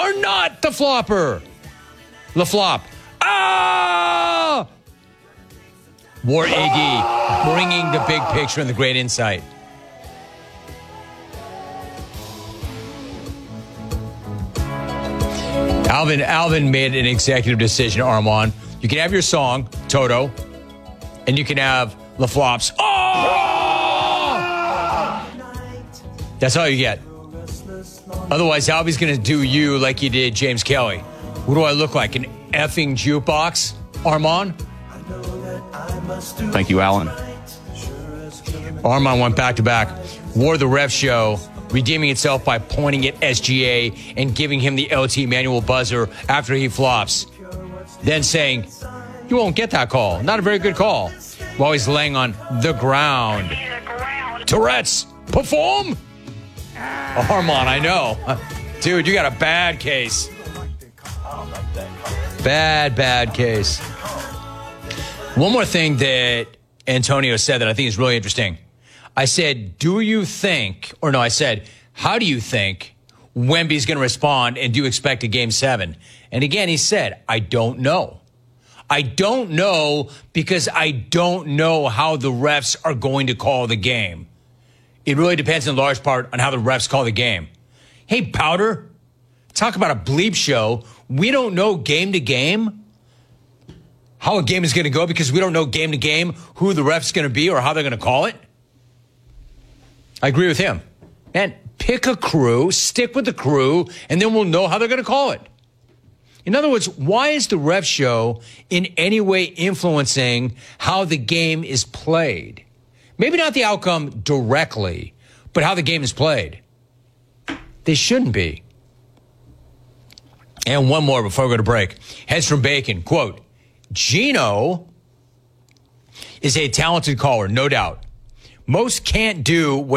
are not the flopper. The flop. Ah! War Iggy, bringing the big picture and the great insight. Alvin made an executive decision, Armand. You can have your song, Toto, and you can have the flops. Oh! That's all you get. Otherwise, Albie's going to do you like he did James Kelly. What do I look like, an effing jukebox, Armand? Thank you, Alan. Armand went back-to-back. Wore the ref show, redeeming itself by pointing at SGA and giving him the LT manual buzzer after he flops. Then saying, you won't get that call. Not a very good call. While he's laying on the ground. Tourette's, perform? Armand, I know. Dude, you got a bad case. Bad case. One more thing that Antonio said that I think is really interesting. I said, I said, how do you think Wemby's going to respond, and do you expect a Game 7? And again, he said, I don't know. I don't know because I don't know how the refs are going to call the game. It really depends in large part on how the refs call the game. Hey, Powder, talk about a bleep show. We don't know game to game how a game is going to go because we don't know game to game who the ref's going to be or how they're going to call it. I agree with him. Man, pick a crew, stick with the crew, and then we'll know how they're going to call it. In other words, why is the ref show in any way influencing how the game is played? Maybe not the outcome directly, but how the game is played. They shouldn't be. And one more before we go to break. Heads from Bacon, quote, Gino is a talented caller, no doubt. Most can't do what